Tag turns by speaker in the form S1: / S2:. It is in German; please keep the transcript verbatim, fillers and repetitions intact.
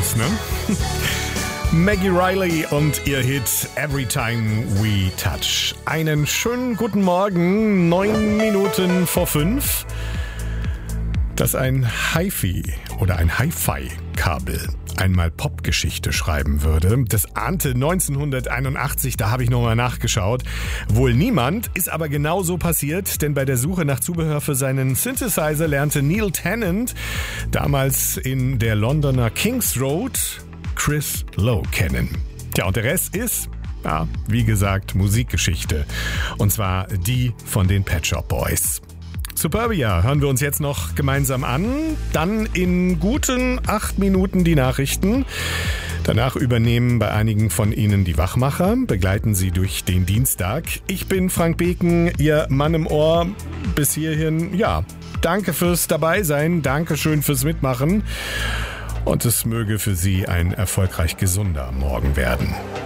S1: Blues, ne? Maggie Riley und ihr Hit Every Time We Touch. Einen schönen guten Morgen, neun Minuten vor fünf. Dass ein Hi-Fi oder ein Hi-Fi-Kabel einmal Popgeschichte schreiben würde, das ahnte neunzehnhunderteinundachtzig, da habe ich nochmal nachgeschaut. Wohl niemand, ist aber genau so passiert, denn bei der Suche nach Zubehör für seinen Synthesizer lernte Neil Tennant damals in der Londoner Kings Road Chris Lowe kennen. Tja, und der Rest ist, ja, wie gesagt, Musikgeschichte. Und zwar die von den Pet Shop Boys. Superbia hören wir uns jetzt noch gemeinsam an. Dann in guten acht Minuten die Nachrichten. Danach übernehmen bei einigen von Ihnen die Wachmacher, begleiten Sie durch den Dienstag. Ich bin Frank Beken, Ihr Mann im Ohr. Bis hierhin, ja, danke fürs Dabeisein, Dankeschön fürs Mitmachen. Und es möge für Sie ein erfolgreich gesunder Morgen werden.